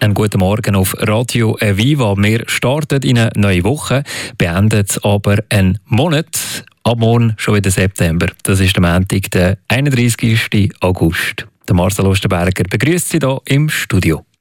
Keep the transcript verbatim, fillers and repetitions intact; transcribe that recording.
Einen guten Morgen auf Radio Viva. Wir starten in eine neue Woche, beenden aber einen Monat. Ab morgen schon wieder September. Das ist der Montag, der einunddreißigsten August. Der Marcel Osterberger begrüßt Sie hier im Studio.